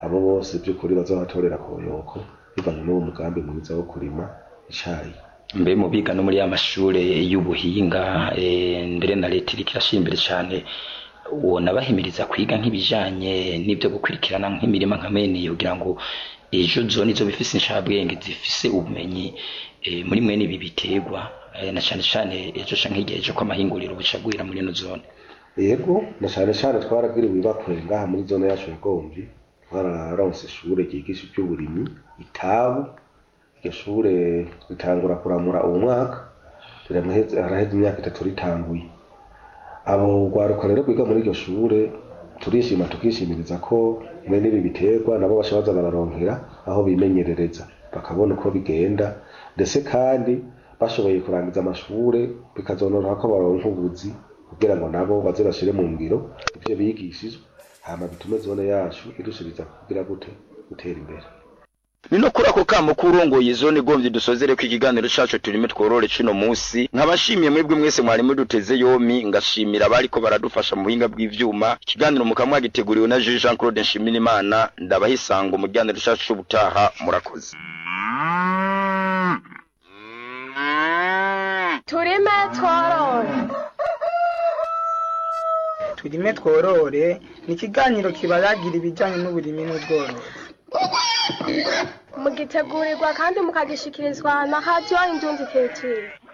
abo bose by'ukuri bazabatorera koyoko bivanye n'uwo mugambi mwiza wo kurima icayi. Mbe mu biga no muri amashure y'ubuhinga mbere na leta iriko irashimbire cyane wona bahimiriza kwiga nk'ibijanye n'ibyo gukurikirana nk'imirima nka mene kugira ngo ejo zone izo bifise inshabwenge zifise ubumenyi muri mwene ibi biterwa na cyane cyane ejo canke igihe cyo kwamahinguriro bucagwira muri no zone. Yego na cyane cyane twaragiriwe ibakwe ngaha muri zone yacu ya Gomvyi twararonse ishure ryigisha iby'uburimyi Itabu. Iryo shure ritangura kuramura uwo mwaka haraheze imyaka 3 ritanguye. Abo rwaruka rero kwiga muri iryo shure turishima tukishimiriza ko mwene ibi biterwa nabo bashabaza bararonkera aho bimenyerereza bakabona uko bigenda, ndetse kandi bashoboye kurangiza amashure bikazonora ko baronka ubuzi kugira ngo nabo baze bashire mu ngiro ivyo bigishijwe hama bitume zone yacu irushiriza kugira gutera imbere. Nino kuri ako kamo kurongoye zone Gomvyi dusozere ko ikiganiro cacu turime tworore cino musi nkabashimiye mwebwe mwese mwari muduteze yomi ngashimira abari ko baradufasha mu buhinga bw'ivyuma. Ikiganiro mukamwa giteguriwe na Jean Claude Nshimirimana ndabahisango mu kiganiro cacu c'ubutaha murakoze. Turime tworore. Turime tworore ni ikiganiro kibaragira ibijyanye n'uburimi n'ubworozi. Mugitegurirwa kandi mukagishikirizwa na Radio Indundi Culture.